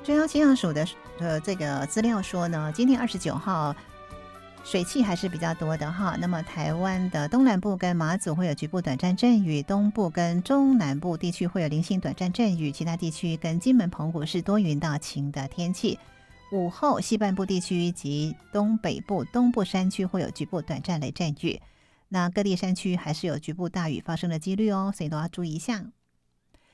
中央气象署的这个资料说呢，今天29号水汽还是比较多的哈。那么台湾的东南部跟马祖会有局部短暂阵雨，东部跟中南部地区会有零星短暂阵雨，其他地区跟金门澎湖是多云到晴的天气。午后西半部地区及东北部东部山区会有局部短暂雷阵雨，那各地山区还是有局部大雨发生的几率哦，所以都要注意一下。